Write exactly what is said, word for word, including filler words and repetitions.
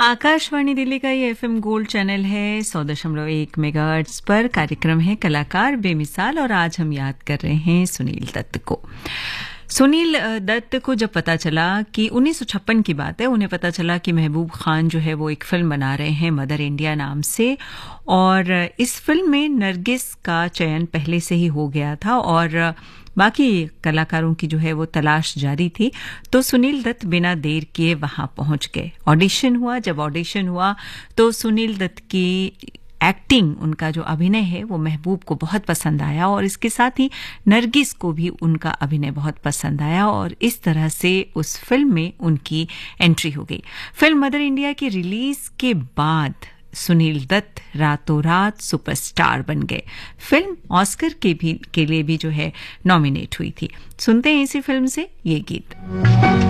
आकाशवाणी दिल्ली का ये FM gold channel है सौ दशमलव एक मेगाहर्ट्ज पर। कार्यक्रम है कलाकार बेमिसाल और आज हम याद कर रहे हैं सुनील दत्त को। सुनील दत्त को जब पता चला कि उन्नीस सौ छप्पन की बात है, उन्हें पता चला कि महबूब खान जो है वो एक फिल्म बना रहे हैं मदर इंडिया नाम से, और इस फिल्म में नरगिस का चयन पहले से ही हो गया था और बाकी कलाकारों की जो है वो तलाश जारी थी। तो सुनील दत्त बिना देर किए वहां पहुंच गए। ऑडिशन हुआ। जब ऑडिशन हुआ तो सुनील दत्त की एक्टिंग, उनका जो अभिनय है वो महबूब को बहुत पसंद आया और इसके साथ ही नरगिस को भी उनका अभिनय बहुत पसंद आया और इस तरह से उस फिल्म में उनकी एंट्री हो गई। फिल्म मदर इंडिया की रिलीज के बाद सुनील दत्त रातों रात सुपरस्टार बन गए। फिल्म ऑस्कर के भी के लिए भी जो है नॉमिनेट हुई थी। सुनते हैं इसी फिल्म से ये गीत।